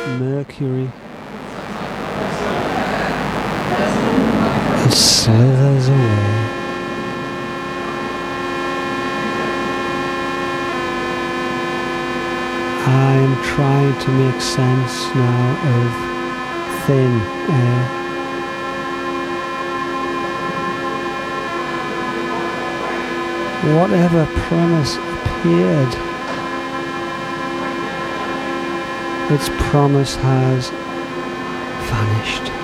Mercury. It slithers away. I am trying to make sense now of thin air. Whatever promise appeared, its promise has vanished.